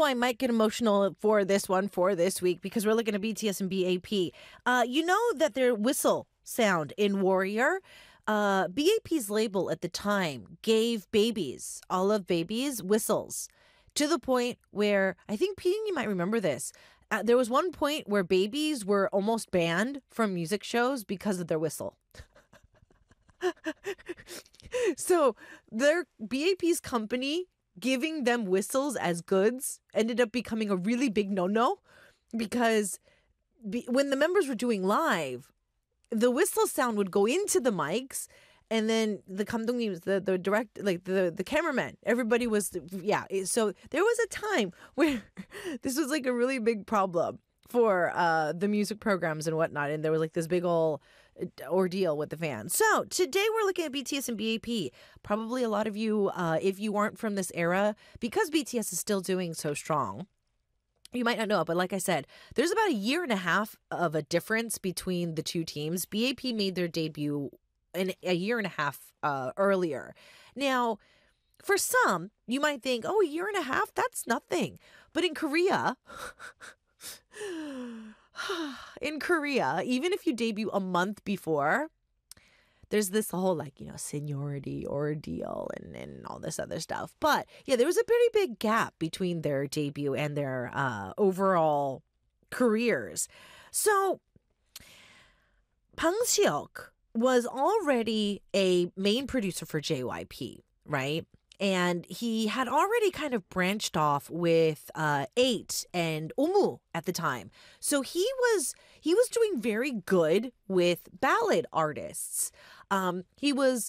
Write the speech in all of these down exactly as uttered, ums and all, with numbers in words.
I might get emotional for this one for this week because we're looking at B T S and B A P. Uh, you know that their whistle sound in Warrior, uh, B A P's label at the time gave babies, all of babies, whistles to the point where I think, Pete, you might remember this. Uh, there was one point where babies were almost banned from music shows because of their whistle. So their B A P's company giving them whistles as goods ended up becoming a really big no-no because be, when the members were doing live, the whistle sound would go into the mics, and then the 감독님, the the direct, like the the cameraman, everybody was, yeah. So there was a time where this was like a really big problem for uh, the music programs and whatnot, and there was like this big old ordeal with the fans. So today we're looking at B T S and B A P. Probably a lot of you, uh, if you aren't from this era, because B T S is still doing so strong, you might not know it, but like I said, there's about a year and a half of a difference between the two teams. B A P made their debut in a year and a half uh, earlier. Now, for some, you might think, oh, a year and a half, that's nothing. But in Korea, in Korea, even if you debut a month before, there's this whole like, you know, seniority ordeal and, and all this other stuff. But yeah, there was a pretty big gap between their debut and their uh, overall careers. So Bang Si-hyuk was already a main producer for J Y P, right? And he had already kind of branched off with uh, Eight and Omu at the time. So he was he was doing very good with ballad artists. Um, he was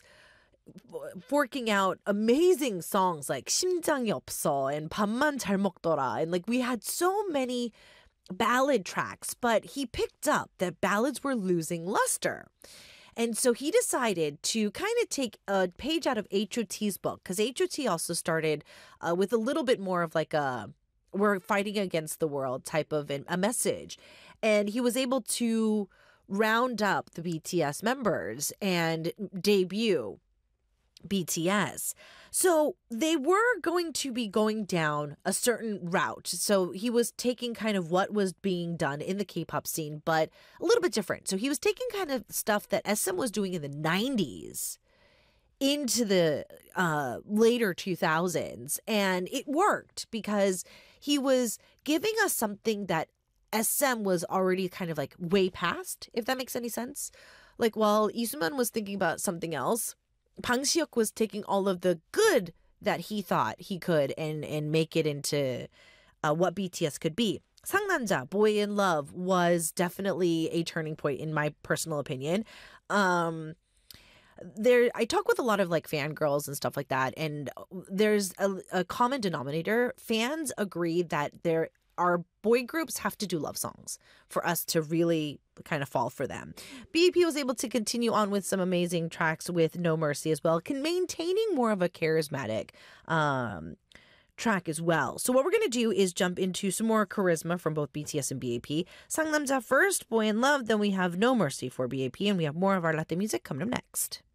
forking out amazing songs like 심장이 없어 and 밥만 잘 먹더라. And like we had so many ballad tracks, but he picked up that ballads were losing luster. And so he decided to kind of take a page out of H O T's book, because H O T also started uh, with a little bit more of like a we're fighting against the world type of an, a message. And he was able to round up the B T S members and debut B T S. So they were going to be going down a certain route. So he was taking kind of what was being done in the K-pop scene, but a little bit different. So he was taking kind of stuff that S M was doing in the nineties into the uh, later two thousands. And it worked because he was giving us something that S M was already kind of like way past, if that makes any sense. Like while Isuman was thinking about something else, Bang Si-hyuk was taking all of the good that he thought he could and and make it into uh, what B T S could be. 상남자, Boy in Love, was definitely a turning point in my personal opinion. Um, there, I talk with a lot of like fangirls and stuff like that, and there's a, a common denominator. Fans agree that there our boy groups have to do love songs for us to really kind of fall for them. B A P was able to continue on with some amazing tracks with No Mercy as well, can maintaining more of a charismatic um, track as well. So what we're going to do is jump into some more charisma from both B T S and B A P. 상남자 first, Boy in Love, then we have No Mercy for B A P, and we have more of our Latin music coming up next.